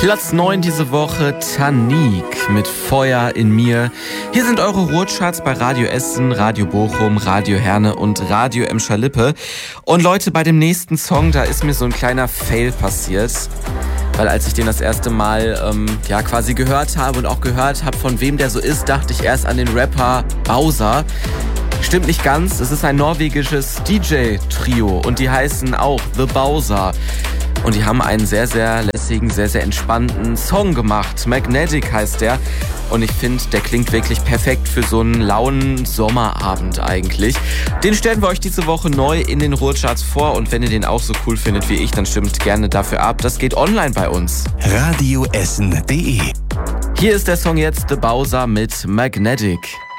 Platz 9 diese Woche, Tanik mit Feuer in mir. Hier sind eure Ruhrcharts bei Radio Essen, Radio Bochum, Radio Herne und Radio Emscher-Lippe. Und Leute, bei dem nächsten Song, da ist mir so ein kleiner Fail passiert. Weil als ich den das erste Mal quasi gehört habe und auch gehört habe, von wem der so ist, dachte ich erst an den Rapper Bowser. Stimmt nicht ganz, es ist ein norwegisches DJ-Trio und die heißen auch The Bowser. Und die haben einen sehr, sehr lässigen, sehr, sehr entspannten Song gemacht. Magnetic heißt der. Und ich finde, der klingt wirklich perfekt für so einen lauen Sommerabend eigentlich. Den stellen wir euch diese Woche neu in den Ruhrcharts vor. Und wenn ihr den auch so cool findet wie ich, dann stimmt gerne dafür ab. Das geht online bei uns. radioessen.de. Hier ist der Song jetzt, The Bowser mit Magnetic.